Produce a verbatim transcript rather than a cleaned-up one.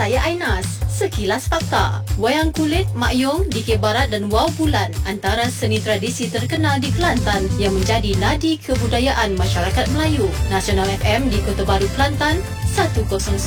saya Ainas. Sekilas fakta. Wayang kulit, Mak Yong, D K Barat dan Wow Bulan antara seni tradisi terkenal di Kelantan yang menjadi nadi kebudayaan masyarakat Melayu. Nasional F M di Kota Baru, Kelantan, seratus satu